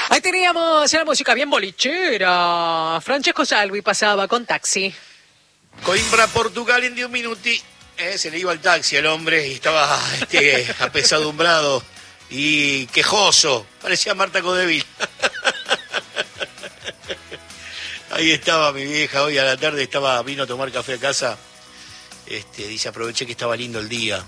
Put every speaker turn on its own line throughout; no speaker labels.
Ahí teníamos la música bien bolichera. Francesco Salvi pasaba con Taxi.
Coimbra, Portugal en 10 minuti. Se le iba el taxi al hombre y estaba apesadumbrado y quejoso. Parecía Marta Codevil. Ahí estaba mi vieja hoy a la tarde, vino a tomar café a casa. Dice, aproveché que estaba lindo el día.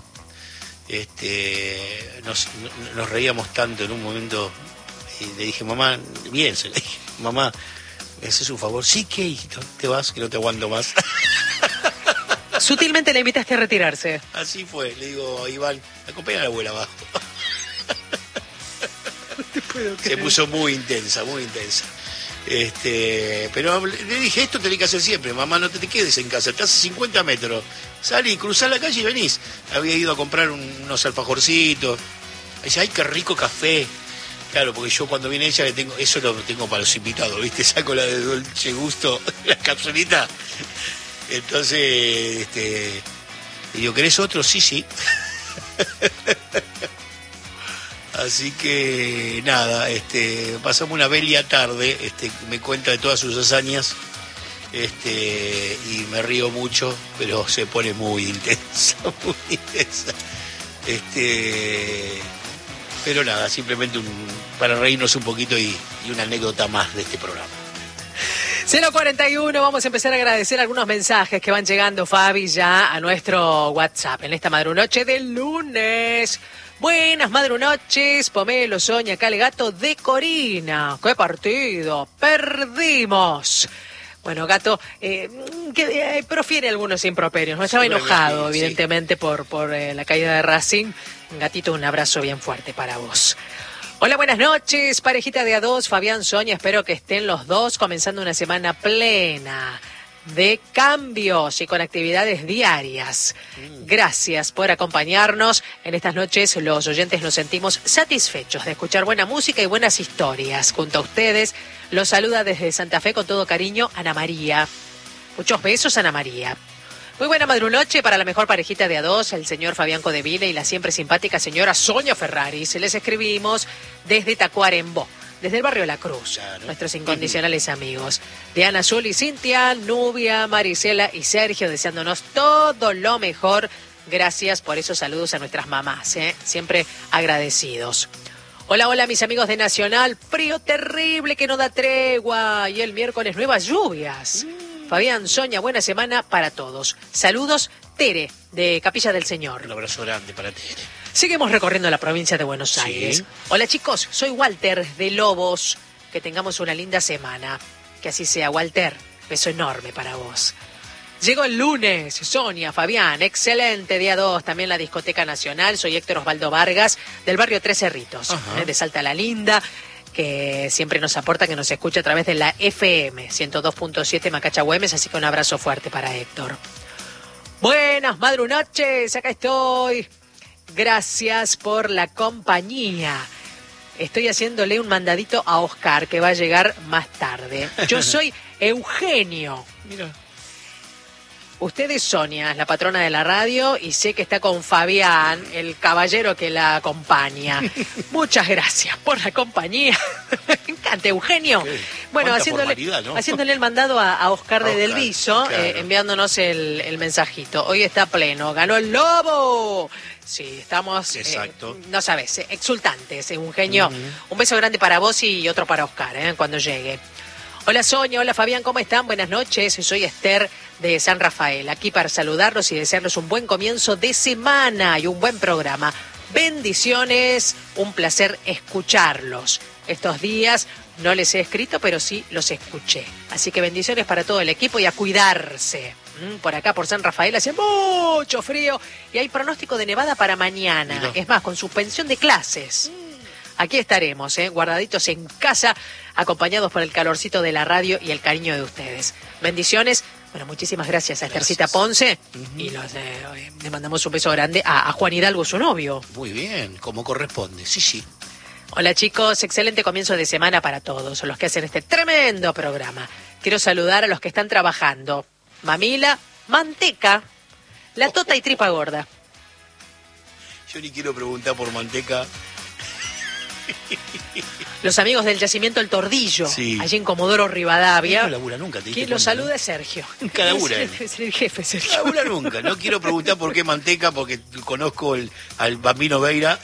Nos reíamos tanto en un momento. Y le dije, mamá, bien, le dije, mamá, ¿me haces un favor? Sí, ¿qué, hijito? ¿Te vas? Que no te aguanto más.
Sutilmente le invitaste a retirarse.
Así fue, le digo, Iván, acompaña a la abuela abajo.
No te puedo
Se
creer.
puso muy intensa, muy intensa. Pero le dije, esto tenés que hacer siempre, mamá, no te quedes en casa, estás a 50 metros, salí, cruzás la calle y venís. Había ido a comprar unos alfajorcitos. Dice, ay, qué rico café. Claro, porque yo cuando viene ella, eso lo tengo para los invitados, ¿viste? Saco la de Dolce Gusto, la capsulita. Entonces, le digo, ¿querés otro? Sí, sí. Así que, nada, pasamos una bella tarde, me cuenta de todas sus hazañas, y me río mucho, pero se pone muy intensa, muy intensa. Pero nada, simplemente para reírnos un poquito y una anécdota más de este programa.
041, vamos a empezar a agradecer algunos mensajes que van llegando, Fabi, ya a nuestro WhatsApp en esta madrunoche del lunes. Buenas madrunoches, Pomelo, Soña, Gato de Corina. ¡Qué partido! ¡Perdimos! Bueno, Gato, que profiere algunos improperios, ¿no? Estaba enojado,
sí,
evidentemente, por la caída de Racing. Gatito, un abrazo bien fuerte para vos. Hola, buenas noches, parejita de A2, Fabián, Soña, espero que estén los dos comenzando una semana plena de cambios y con actividades diarias. Gracias por acompañarnos. En estas noches los oyentes nos sentimos satisfechos de escuchar buena música y buenas historias. Junto a ustedes, los saluda desde Santa Fe con todo cariño Ana María. Muchos besos, Ana María. Muy buena madrunoche para la mejor parejita de A2, el señor Fabián Codeville y la siempre simpática señora Sonia Ferrari. Se les escribimos desde Tacuarembó, desde el barrio La Cruz, claro. Nuestros incondicionales amigos. Diana, Azul y Cintia, Nubia, Marisela y Sergio, deseándonos todo lo mejor. Gracias por esos saludos a nuestras mamás, siempre agradecidos. Hola, hola, mis amigos de Nacional. Frío terrible que no da tregua. Y el miércoles nuevas lluvias. Fabián, Soña, buena semana para todos. Saludos, Tere, de Capilla del Señor.
Un abrazo grande para Tere.
Seguimos recorriendo la provincia de Buenos Aires. Hola, chicos, soy Walter de Lobos. Que tengamos una linda semana. Que así sea, Walter. Beso enorme para vos. Llegó el lunes, Sonia, Fabián, excelente día 2, también la Discoteca Nacional. Soy Héctor Osvaldo Vargas, del barrio Tres Cerritos, de Salta la Linda, que siempre nos aporta, que nos escucha a través de la FM 102.7 Macacha Güemes, así que un abrazo fuerte para Héctor. Buenas madrunoches, acá estoy. Gracias por la compañía. Estoy haciéndole un mandadito a Oscar, que va a llegar más tarde. Yo soy Eugenio.
Mira.
Usted es Sonia, la patrona de la radio, y sé que está con Fabián, el caballero que la acompaña. Muchas gracias por la compañía. Me encanta, Eugenio. Bueno, haciéndole el mandado a Oscar de Del Viso, claro. Enviándonos el mensajito. Hoy está pleno, ganó el Lobo. Sí, estamos, no sabes, exultantes, Eugenio. Un beso grande para vos y otro para Oscar, cuando llegue. Hola Sonia, hola Fabián, ¿cómo están? Buenas noches, soy Esther de San Rafael, aquí para saludarlos y desearles un buen comienzo de semana y un buen programa. Bendiciones, un placer escucharlos. Estos días no les he escrito, pero sí los escuché. Así que bendiciones para todo el equipo y a cuidarse. Por acá, por San Rafael, hace mucho frío y hay pronóstico de nevada para mañana. Mira. Es más, con suspensión de clases. Aquí estaremos, guardaditos en casa, acompañados por el calorcito de la radio y el cariño de ustedes. Bendiciones. Bueno, muchísimas gracias a Estercita Ponce. Y le mandamos un beso grande a Juan Hidalgo, su novio.
Muy bien, como corresponde, sí.
Hola chicos, excelente comienzo de semana para todos los que hacen este tremendo programa. Quiero saludar a los que están trabajando. Mamila, Manteca, La Tota y Tripa Gorda.
Yo ni quiero preguntar por Manteca.
Los amigos del yacimiento El Tordillo,
Sí.
allí en Comodoro Rivadavia.
No labura nunca, ¿te diste
Quien lo
cuenta,
saluda
no?
es Sergio.
Nunca labura él.
Es el jefe, Sergio.
Labura nunca. No quiero preguntar por qué manteca, porque conozco al Bambino Veira.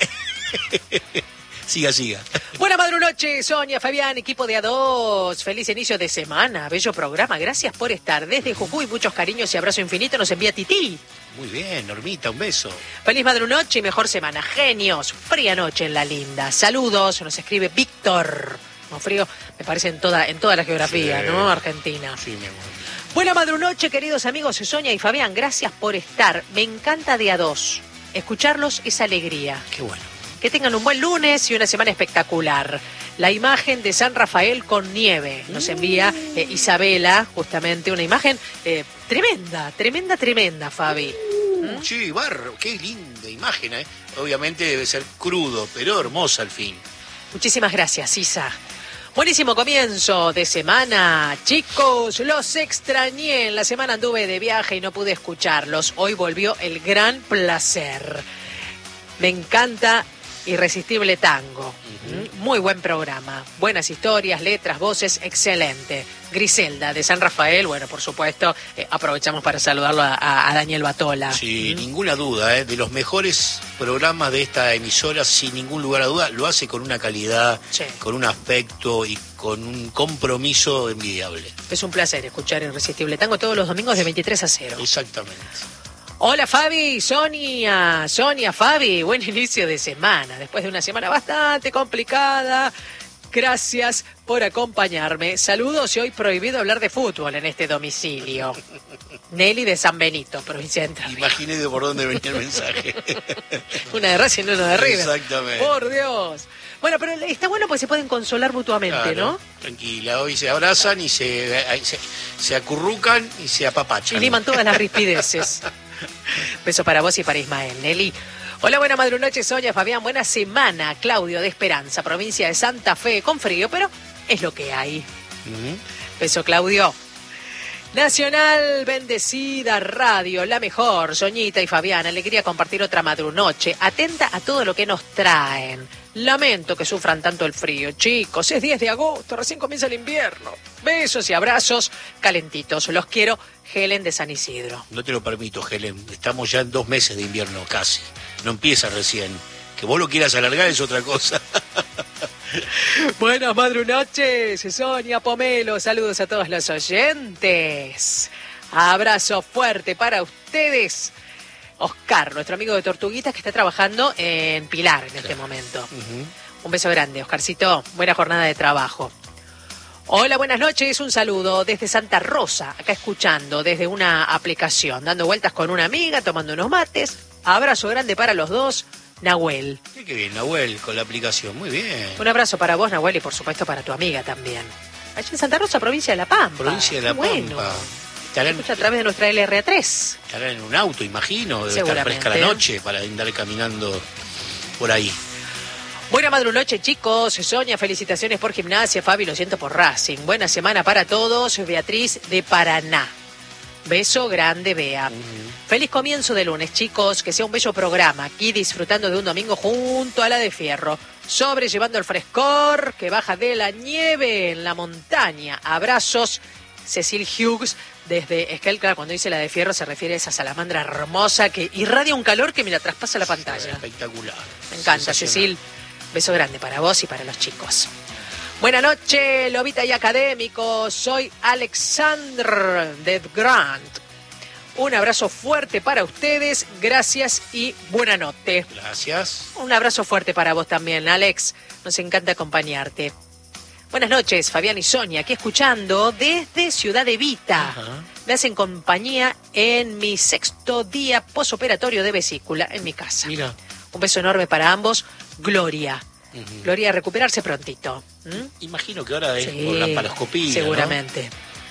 Siga.
Buena madrunoche, Sonia, Fabián, equipo de A2. Feliz inicio de semana, bello programa. Gracias por estar. Desde Jujuy, muchos cariños y abrazo infinito nos envía Tití.
Muy bien, Normita, un beso.
Feliz madrunoche y mejor semana. Genios. Fría noche en la linda. Saludos, nos escribe Víctor. No, frío, me parece en toda la geografía,
Sí.
¿no? Argentina.
Sí, mi amor.
Buena madrunoche, queridos amigos Sonia y Fabián. Gracias por estar. Me encanta de A2. Escucharlos es alegría.
Qué bueno.
Que tengan un buen lunes y una semana espectacular. La imagen de San Rafael con nieve nos envía Isabela, justamente una imagen tremenda, Fabi.
Sí, barro, qué linda imagen, ¿eh? Obviamente debe ser crudo, pero hermosa al fin.
Muchísimas gracias, Isa. Buenísimo comienzo de semana. Chicos, los extrañé. En la semana anduve de viaje y no pude escucharlos. Hoy volvió el gran placer. Me encanta Irresistible Tango. Muy buen programa. Buenas historias, letras, voces, excelente. Griselda de San Rafael, bueno, por supuesto, aprovechamos para saludarlo a Daniel Batola.
Sí, ninguna duda, de los mejores programas de esta emisora, sin ningún lugar a duda, lo hace con una calidad,
Sí.
con un aspecto y con un compromiso envidiable.
Es un placer escuchar Irresistible Tango todos los domingos de 23 a 0.
Exactamente.
Hola Fabi, Sonia, Fabi, buen inicio de semana, después de una semana bastante complicada. Gracias por acompañarme. Saludos y hoy prohibido hablar de fútbol en este domicilio. Nelly de San Benito, provincia de Entre Ríos.
Imaginé de por dónde venía el mensaje.
Una de Racing y una de River.
Exactamente.
Por Dios. Bueno, pero está bueno porque se pueden consolar mutuamente,
Claro,
¿no?
tranquila, hoy se abrazan y se acurrucan y se apapachan.
Y liman todas las rispideces. Beso para vos y para Ismael, Nelly. Hola, buena madrunoche, Sonia, Fabián. Buena semana, Claudio de Esperanza, provincia de Santa Fe, con frío, pero es lo que hay. Beso, Claudio. Nacional, bendecida radio, la mejor, Soñita y Fabián. Alegría compartir otra madrunoche. Atenta a todo lo que nos traen. Lamento que sufran tanto el frío. Chicos, es 10 de agosto, recién comienza el invierno. Besos y abrazos calentitos. Los quiero, Helen de San Isidro.
No te lo permito, Helen. Estamos ya en 2 meses de invierno casi. No empieza recién. Que vos lo quieras alargar es otra cosa.
Buenas madrunoches, Sonia, Pomelo. Saludos a todos los oyentes. Abrazo fuerte para ustedes. Oscar, nuestro amigo de Tortuguitas que está trabajando en Pilar en este momento. Un beso grande, Oscarcito. Buena jornada de trabajo. Hola, buenas noches. Un saludo desde Santa Rosa, acá escuchando desde una aplicación, dando vueltas con una amiga, tomando unos mates. Abrazo grande para los dos. Nahuel.
Qué bien, Nahuel, con la aplicación. Muy bien.
Un abrazo para vos, Nahuel, y por supuesto para tu amiga también. Allí en Santa Rosa, provincia de La Pampa.
Provincia de La
Qué
Pampa.
bueno.
Estarán,
Escucha a través de nuestra LRA3.
estarán en un auto, imagino. Debe estar
Seguramente.
fresca la noche para andar caminando por ahí.
Buena madrunoche, chicos. Sonia, felicitaciones por Gimnasia. Fabi, lo siento por Racing. Buena semana para todos. Beatriz de Paraná. Beso grande, Bea. Feliz comienzo de lunes, chicos. Que sea un bello programa. Aquí disfrutando de un domingo junto a la de Fierro. Sobrellevando el frescor que baja de la nieve en la montaña. Abrazos. Cecil Hughes desde Esquel. Claro, cuando dice la de Fierro se refiere a esa salamandra hermosa que irradia un calor que, mira, traspasa la pantalla.
Espectacular.
Me encanta, Cecil. Beso grande para vos y para los chicos. Buenas noches, Lobita y Académicos. Soy Alexander de Grant. Un abrazo fuerte para ustedes. Gracias y buena noche.
Gracias.
Un abrazo fuerte para vos también, Alex. Nos encanta acompañarte. Buenas noches, Fabián y Sonia, aquí escuchando desde Ciudad Evita. Me hacen compañía en mi 6º día posoperatorio de vesícula en mi casa.
Mira.
Un beso enorme para ambos. Gloria. Gloria, a recuperarse prontito.
Imagino que ahora es
Sí,
por la paroscopía.
seguramente.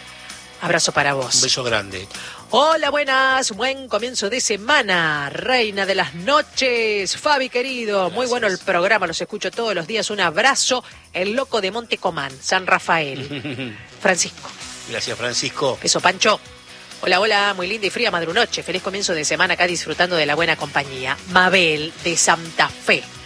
Abrazo para
¿No?
vos.
Un beso grande.
Hola, buenas, buen comienzo de semana, reina de las noches, Fabi querido,
Gracias.
muy bueno el programa, los escucho todos los días, un abrazo, el loco de Montecomán, San Rafael, Francisco.
Gracias, Francisco.
Beso, Pancho. Hola, hola, muy linda y fría madrunoche, feliz comienzo de semana acá disfrutando de la buena compañía, Mabel de Santa Fe.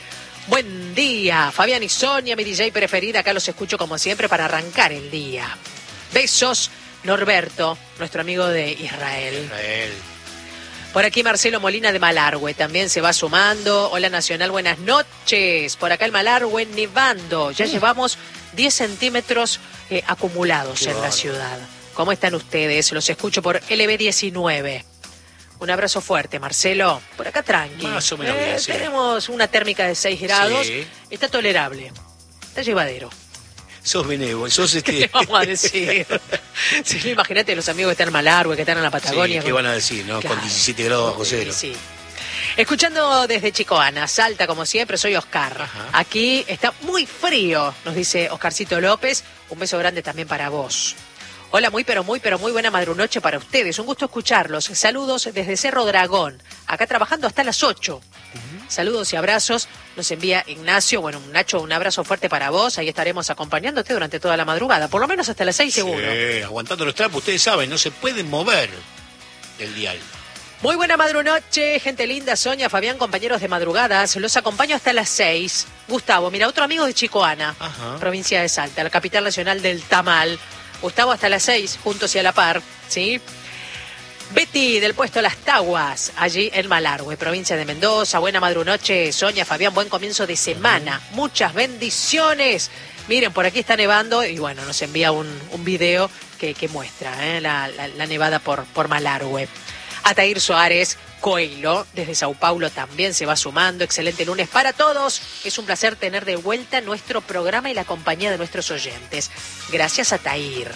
Buen día, Fabián y Sonia, mi DJ preferida. Acá los escucho como siempre para arrancar el día. Besos, Norberto, nuestro amigo de Israel. Por aquí Marcelo Molina de Malargüe también se va sumando. Hola Nacional, buenas noches. Por acá el Malargüe nevando. Ya llevamos 10 centímetros acumulados en la ciudad. ¿Cómo están ustedes? Los escucho por LB19. Un abrazo fuerte, Marcelo. Por acá tranqui.
Más o menos bien, sí.
Tenemos una térmica de 6 grados.
Sí.
Está tolerable. Está llevadero.
Sos benévolo, sos
¿Qué le vamos a decir? Sí, imagínate los amigos que están en Malargüe, que están en la Patagonia.
Sí, ¿qué van a decir, no?
Claro.
Con 17 grados bajo cero.
Sí. Escuchando desde Chicoana, Salta como siempre, soy Oscar.
Ajá.
Aquí está muy frío, nos dice Oscarcito López. Un beso grande también para vos. Hola, muy buena madrunoche para ustedes. Un gusto escucharlos. Saludos desde Cerro Dragón. Acá trabajando hasta las 8. Saludos y abrazos. Nos envía Ignacio. Bueno, Nacho, un abrazo fuerte para vos. Ahí estaremos acompañándote durante toda la madrugada. Por lo menos hasta las 6 seguro.
Sí, aguantando los trapos. Ustedes saben, no se pueden mover del dial.
Muy buena madrunoche, gente linda, Sonia, Fabián, compañeros de madrugadas. Los acompaño hasta las 6. Gustavo, mira, otro amigo de Chicoana, provincia de Salta, la capital nacional del tamal. Gustavo, hasta las 6, juntos y a la par, ¿sí? Betty, del puesto Las Taguas, allí en Malargüe, provincia de Mendoza. Buena madrunoche, Sonia, Fabián, buen comienzo de semana. Muchas bendiciones. Miren, por aquí está nevando y bueno, nos envía un video que muestra la nevada por Malargüe. Atair Soares Coelho, desde Sao Paulo, también se va sumando. Excelente lunes para todos. Es un placer tener de vuelta nuestro programa y la compañía de nuestros oyentes. Gracias, Atair.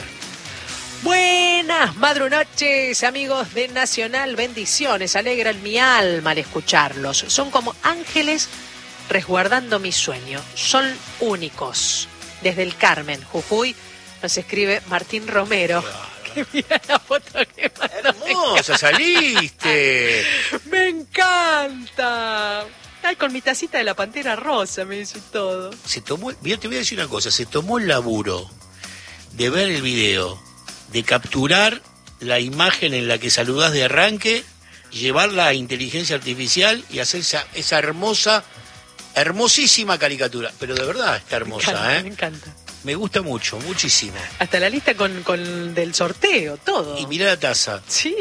Buenas madrunoches, amigos de Nacional. Bendiciones, alegran mi alma al escucharlos. Son como ángeles resguardando mi sueño. Son únicos. Desde el Carmen, Jujuy, nos escribe Martín Romero. Mira la foto que mandó.
¡Hermosa saliste!
¡Me encanta! Ay, con mi tacita de la Pantera Rosa me dice todo.
Mira, te voy a decir una cosa. Se tomó el laburo de ver el video, de capturar la imagen en la que saludás de arranque, llevarla a inteligencia artificial y hacer esa hermosísima caricatura. Pero de verdad está hermosa,
Me encanta.
Me gusta mucho, muchísimo.
Hasta la lista con del sorteo, todo.
Y mirá la taza.
Sí.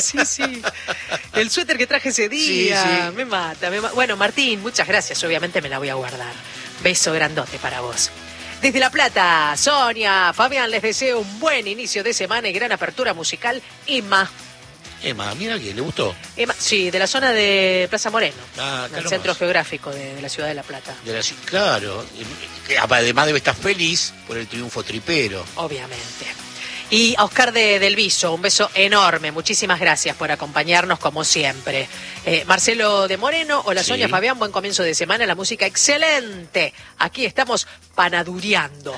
El suéter que traje ese día.
Sí.
Me mata. Bueno, Martín, muchas gracias. Obviamente me la voy a guardar. Beso grandote para vos. Desde La Plata, Sonia, Fabián, les deseo un buen inicio de semana y gran apertura musical. Emma,
mira que le gustó.
Emma, sí, de la zona de Plaza Moreno,
Claro,
el centro geográfico de la ciudad de La Plata.
Claro, que además debe estar feliz por el triunfo tripero.
Obviamente. Y a Oscar del Viso, un beso enorme. Muchísimas gracias por acompañarnos como siempre. Marcelo de Moreno, hola Sonia, Fabián, buen comienzo de semana. La música excelente. Aquí estamos panadureando.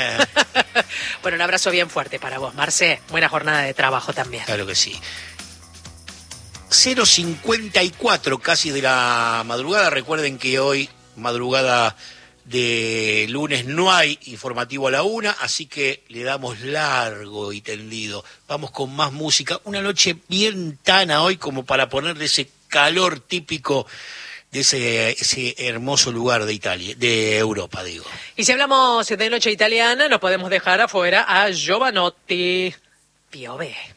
Bueno, un abrazo bien fuerte para vos, Marce. Buena jornada de trabajo también.
Claro que sí. 0:54 casi de la madrugada. Recuerden que hoy, madrugada de lunes, no hay informativo a la 1, así que le damos largo y tendido. Vamos con más música. Una noche bien tana hoy como para ponerle ese calor típico de ese hermoso lugar de Italia, de Europa, digo.
Y si hablamos de noche italiana, no podemos dejar afuera a Giovanotti. Piove.